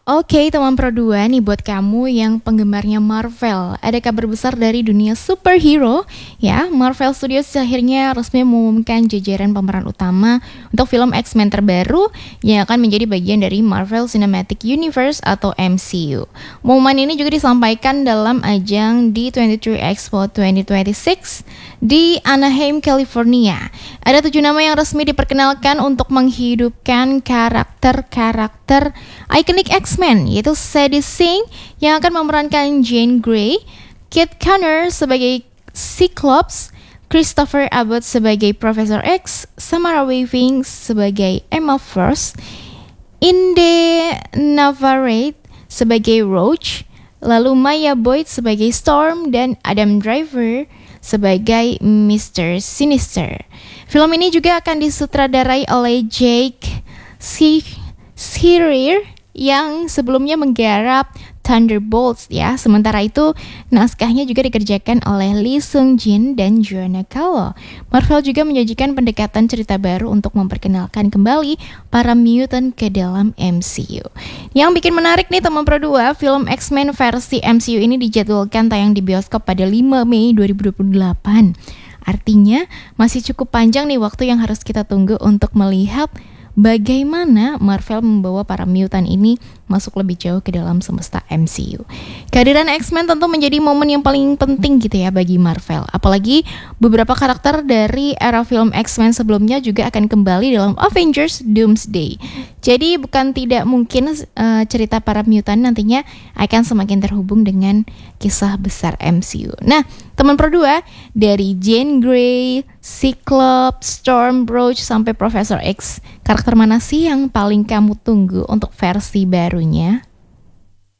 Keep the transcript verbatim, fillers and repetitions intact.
Oke, teman Pro dua nih buat kamu yang penggemarnya Marvel. Ada kabar besar dari dunia superhero, ya. Marvel Studios akhirnya resmi mengumumkan jajaran pemeran utama untuk film X-Men terbaru yang akan menjadi bagian dari Marvel Cinematic Universe atau M C U. Pengumuman ini juga disampaikan dalam ajang D dua puluh tiga Expo dua ribu dua puluh enam di Anaheim, California. Ada tujuh nama yang resmi diperkenalkan untuk menghidupkan karakter-karakter ikonik X-Men, yaitu Sadie Sink yang akan memerankan Jean Grey, Kit Connor sebagai Cyclops, Christopher Abbott sebagai Professor X, Samara Weaving sebagai Emma Frost, Inde Navarrete sebagai Roach, lalu Maya Boyd sebagai Storm, dan Adam Driver sebagai mister Sinister. Film ini juga akan disutradarai oleh Jake Schreier yang sebelumnya menggarap Thunderbolts, ya. Sementara itu naskahnya juga dikerjakan oleh Lee Seung Jin dan Joanna Kao. Marvel juga menyajikan pendekatan cerita baru untuk memperkenalkan kembali para mutant ke dalam M C U. Yang bikin menarik nih teman Pro dua, film X-Men versi M C U ini dijadwalkan tayang di bioskop pada lima Mei dua ribu dua puluh delapan. Artinya masih cukup panjang nih waktu yang harus kita tunggu untuk melihat bagaimana Marvel membawa para mutant ini masuk lebih jauh ke dalam semesta M C U. Kehadiran X-Men tentu menjadi momen yang paling penting gitu ya bagi Marvel. Apalagi beberapa karakter dari era film X-Men sebelumnya juga akan kembali dalam Avengers Doomsday. Jadi bukan tidak mungkin uh, cerita para mutant nantinya akan semakin terhubung dengan kisah besar M C U. Nah, teman Pro dua, dari Jean Grey, Cyclops, Storm, Roach sampai Professor X, karakter mana sih yang paling kamu tunggu untuk versi barunya?